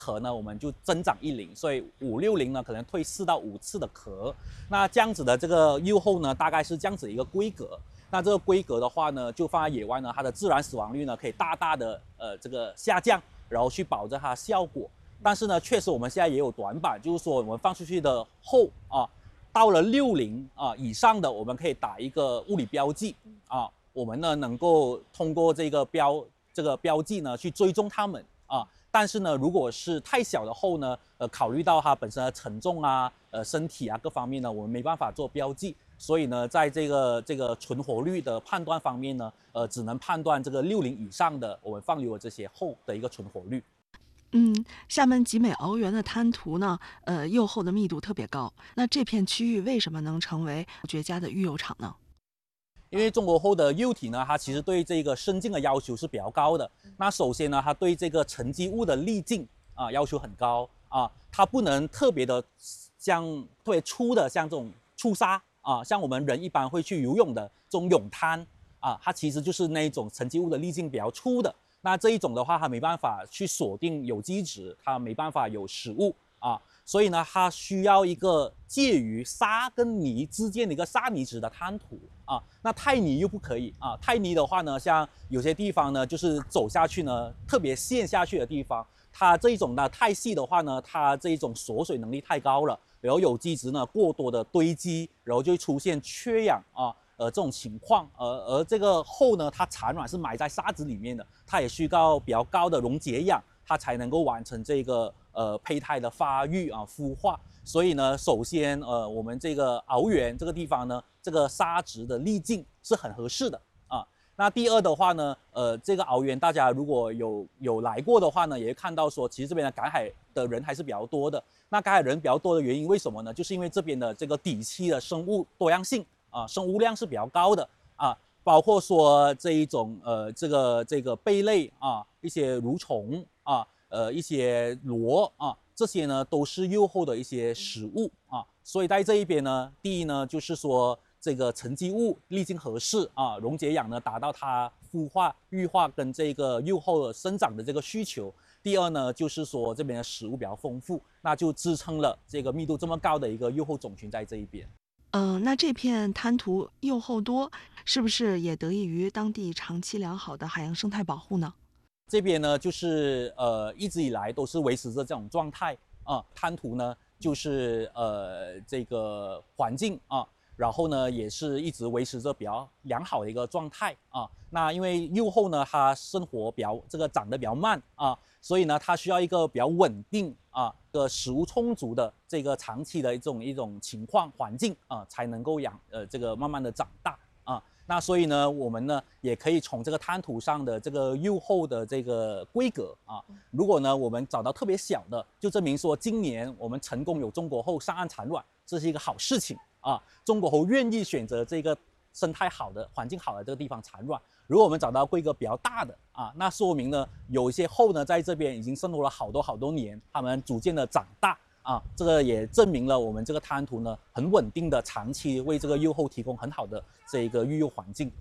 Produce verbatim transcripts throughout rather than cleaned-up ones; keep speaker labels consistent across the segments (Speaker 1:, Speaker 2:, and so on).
Speaker 1: 壳呢，我们就增长一龄，所以五六龄呢可能蜕四到五次的壳。那这样子的这个幼后呢，大概是这样子的一个规格。那这个规格的话呢，就放在野外呢，它的自然死亡率呢可以大大的呃这个下降，然后去保证它的效果。但是呢，确实我们现在也有短板，就是说我们放出去的后啊，到了六龄啊以上的，我们可以打一个物理标记啊，我们呢能够通过这个标这个标记呢去追踪它们啊。但是呢，如果是太小的后呢，呃，考虑到它本身的承重啊、呃身体啊各方面呢，我们没办法做标记。所以呢，在这个这个存活率的判断方面呢，呃，只能判断这个六龄以上的我们放流的这些后的一个存活率。
Speaker 2: 嗯，厦门集美鳌源的滩涂呢，呃，幼后的密度特别高。那这片区域为什么能成为绝佳的育幼场呢？
Speaker 1: 因为中国后的幼体呢，它其实对这个生境的要求是比较高的。那首先呢，它对这个沉积物的粒径啊要求很高啊，它不能特别的像特别粗的像这种粗沙。啊，像我们人一般会去游泳的这种泳滩啊，它其实就是那一种沉积物的粒径比较粗的。那这一种的话，它没办法去锁定有机质，它没办法有食物啊，所以呢，它需要一个介于沙跟泥之间的一个沙泥质的滩涂啊。那太泥又不可以啊，太泥的话呢，像有些地方呢，就是走下去呢，特别陷下去的地方，它这一种呢太细的话呢，它这一种锁水能力太高了。然后有机质呢过多的堆积，然后就会出现缺氧啊，呃这种情况，而而这个后呢，它产卵是埋在沙子里面的，它也需要比较高的溶解氧，它才能够完成这个呃胚胎的发育啊孵化。所以呢，首先呃我们这个鳌源这个地方呢，这个沙质的粒径是很合适的啊。那第二的话呢，呃，这个鳌源大家如果有有来过的话呢，也会看到说，其实这边的赶海的人还是比较多的。那赶海人比较多的原因为什么呢？就是因为这边的这个底栖的生物多样性啊，生物量是比较高的啊，包括说这一种呃这个这个贝类啊，一些蠕虫啊，呃一些螺啊，这些呢都是幼后的一些食物啊。所以在这一边呢，第一呢就是说。这个沉积物粒径合适啊，溶解氧呢达到它孵化、育化跟这个幼后的生长的这个需求。第二呢，就是说这边的食物比较丰富，那就支撑了这个密度这么高的一个幼后种群在这一边。
Speaker 2: 嗯、呃，那这片滩涂幼后多，是不是也得益于当地长期良好的海洋生态保护呢？
Speaker 1: 这边呢，就是呃一直以来都是维持着这种状态啊，滩涂呢就是呃这个环境啊。然后呢，也是一直维持着比较良好的一个状态啊。那因为幼后呢，它生活比较这个长得比较慢啊，所以呢，它需要一个比较稳定啊的食物充足的这个长期的一种一种情况环境啊，才能够养呃这个慢慢的长大啊。那所以呢，我们呢也可以从这个滩涂上的这个幼后的这个规格啊，如果呢我们找到特别小的，就证明说今年我们成功有中国后上岸产卵，这是一个好事情。啊，中国猴愿意选择这个生态好的、环境好的这个地方产卵。如果我们找到规格比较大的啊，那说明呢，有一些后呢在这边已经生活了好多好多年，它们逐渐的长大啊，这个也证明了我们这个滩涂呢很稳定的，长期为这个幼后提供很好的这个育幼环境。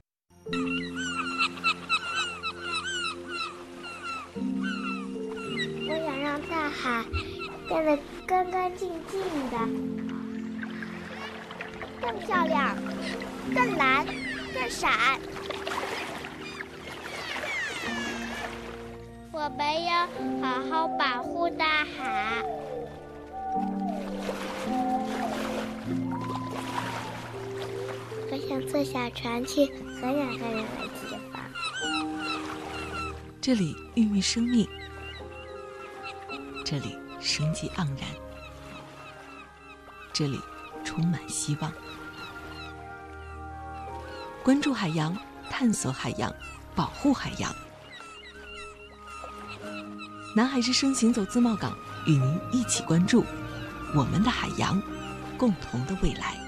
Speaker 3: 我想让大海变得干干净净的。更漂亮，更蓝，更闪。我们要好好保护大海。我想坐小船去很远很远的地方。
Speaker 4: 这里孕育生命，这里生机盎然，这里充满希望。关注海洋，探索海洋，保护海洋。南海之声行走自贸港，与您一起关注我们的海洋，共同的未来。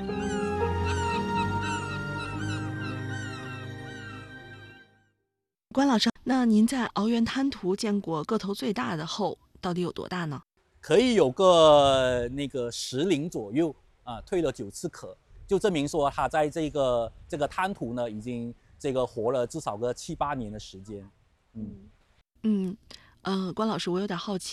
Speaker 2: 关老师，那您在鳌源滩涂见过个头最大的后到底有多大呢？
Speaker 1: 可以有个那个十龄左右啊，蜕了九次壳。就证明说它在这个这个滩涂呢，已经这个活了至少个七八年的时间。嗯
Speaker 2: 嗯， 呃，关老师，我有点好奇。